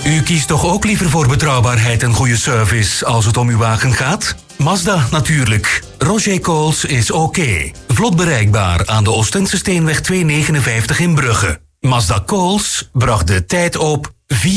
U kiest toch ook liever voor betrouwbaarheid en goede service als het om uw wagen gaat? Mazda natuurlijk. Roger Coles is oké. Vlot bereikbaar aan de Oostense Steenweg 259 in Brugge. Mazda Coles bracht de tijd op